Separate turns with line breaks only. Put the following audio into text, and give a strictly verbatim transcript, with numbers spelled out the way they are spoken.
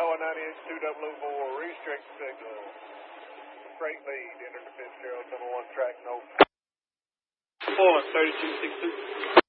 one ninety-eight two double oh four, restrict signal. Freight lead, enter to Fitzgerald, number one track, no.
four, thirty-two sixty.